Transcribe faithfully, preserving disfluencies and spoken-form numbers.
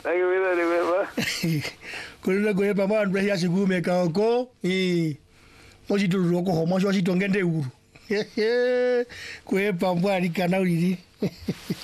Thank you very much. Kuna kwa pamba Andrea ya siku meka ko eh moji tu roko ho moji tu ngende uru. Kwa pamba ali kana uri.